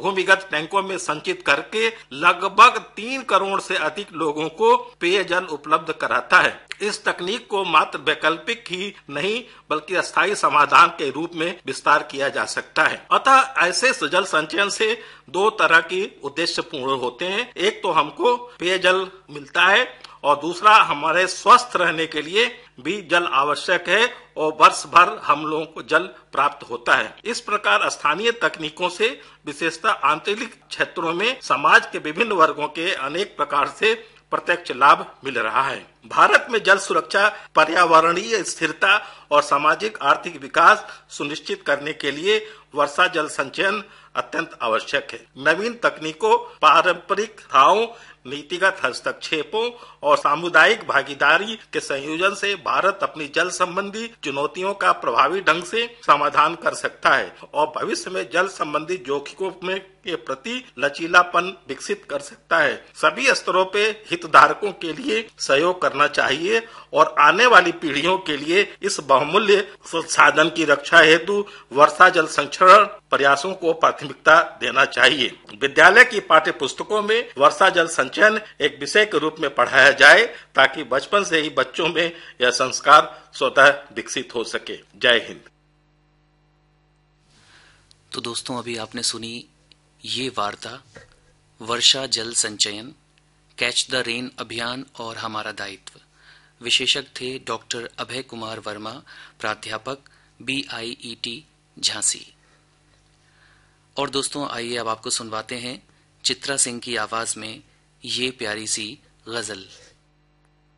भूमिगत टैंकों में संचित करके लगभग 3 करोड़ से अधिक लोगों को पेयजल उपलब्ध कराता है। इस तकनीक को मात्र वैकल्पिक ही नहीं बल्कि अस्थायी समाधान के रूप में विस्तार किया जा सकता है। अतः ऐसे जल संचयन से 2 तरह के उद्देश्य पूर्ण होते हैं। एक तो हमको पेयजल मिलता है और दूसरा हमारे स्वस्थ रहने के लिए भी जल आवश्यक है और वर्ष भर हम लोगों को जल प्राप्त होता है। इस प्रकार स्थानीय तकनीकों से विशेषतः आंतरिक क्षेत्रों में समाज के विभिन्न वर्गों के अनेक प्रकार से प्रत्यक्ष लाभ मिल रहा है। भारत में जल सुरक्षा, पर्यावरणीय स्थिरता और सामाजिक आर्थिक विकास सुनिश्चित करने के लिए वर्षा जल संचयन अत्यंत आवश्यक है। नवीन तकनीकों, पारंपरिक प्रथाओं, नीतिगत हस्तक्षेपों और सामुदायिक भागीदारी के संयोजन से भारत अपनी जल संबंधी चुनौतियों का प्रभावी ढंग से समाधान कर सकता है और भविष्य में जल संबंधी जोखिमों के प्रति लचीलापन विकसित कर सकता है। सभी स्तरों पे हितधारकों के लिए सहयोग करना चाहिए और आने वाली पीढ़ियों के लिए इस बहुमूल्य संसाधन की रक्षा हेतु वर्षा जल संरक्षण प्रयासों को प्राथमिकता देना चाहिए। विद्यालय की पाठ्य पुस्तकों में वर्षा जल संचयन एक विषय के रूप में पढ़ाया जाए ताकि बचपन से ही बच्चों में यह संस्कार स्वतः विकसित हो सके। जय हिंद। तो दोस्तों, अभी आपने सुनी ये वार्ता वर्षा जल संचयन, कैच द रेन अभियान और हमारा दायित्व। विशेषज्ञ थे डॉक्टर अभय कुमार वर्मा, प्राध्यापक BIET झांसी। और दोस्तों, आइए अब आपको सुनवाते हैं चित्रा सिंह की आवाज में ये प्यारी सी गजल।